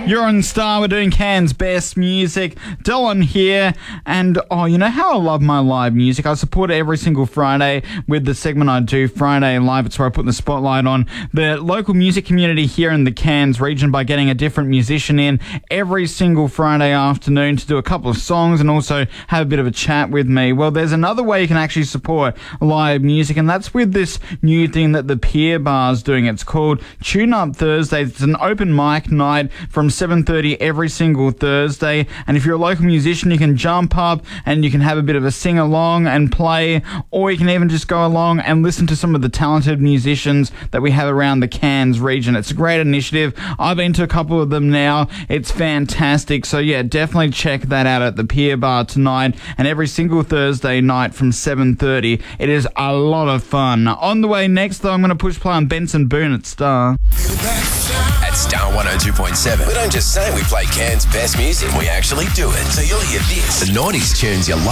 You're on Star. We're doing Cairns' best music. Dylan here. And, you know how I love my live music? I support it every single Friday with the segment I do, Friday Live. It's where I put the spotlight on the local music community here in the Cairns region by getting a different musician in every single Friday afternoon to do a couple of songs and also have a bit of a chat with me. Well, there's another way you can actually support live music, and that's with this new thing that the Pier Bar's doing. It's called Tune Up Thursday. It's an open mic night from 7:30 every single Thursday, and if you're a local musician, you can jump up and you can have a bit of a sing along and play, or you can even just go along and listen to some of the talented musicians that we have around the Cairns region. It's a great initiative. I've been to a couple of them now. It's fantastic. So yeah, definitely check that out at the Pier Bar tonight and every single Thursday night from 7:30. It is a lot of fun. On the way next, though, I'm going to push play on Benson Boone at Star. At Star 102.7, we don't just say we play Cairns' best music, we actually do it. So you'll hear this. The 90s tunes you love.